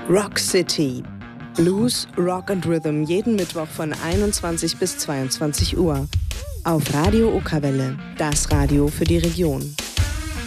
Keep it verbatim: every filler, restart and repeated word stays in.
Rock City. Blues, Rock and Rhythm jeden Mittwoch von einundzwanzig bis zweiundzwanzig Uhr. Auf Radio Okerwelle, das Radio für die Region.